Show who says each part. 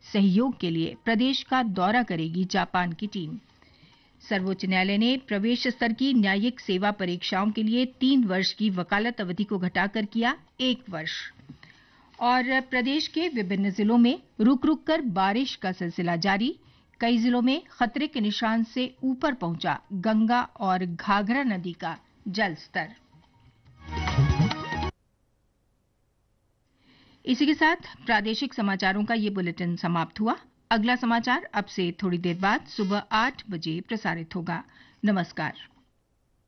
Speaker 1: सहयोग के लिए प्रदेश का दौरा करेगी जापान की टीम। सर्वोच्च न्यायालय ने प्रवेश स्तर की न्यायिक सेवा परीक्षाओं के लिए 3 वर्ष की वकालत अवधि को घटाकर किया 1 वर्ष। और प्रदेश के विभिन्न जिलों में रुक रुक कर बारिश का सिलसिला जारी। कई जिलों में खतरे के निशान से ऊपर पहुंचा गंगा और घाघरा नदी का जलस्तर। इसी के साथ प्रादेशिक समाचारों का ये बुलेटिन समाप्त हुआ। अगला समाचार अब से थोड़ी देर बाद सुबह 8 बजे प्रसारित होगा। नमस्कार।